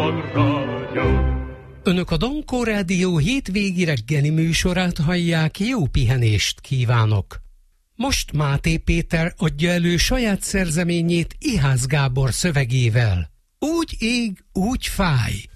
Rádió. Önök a Dankó Rádió hétvégi reggeli műsorát hallják, jó pihenést kívánok! Most Máté Péter adja elő saját szerzeményét Ihász Gábor szövegével. Úgy ég, úgy fáj.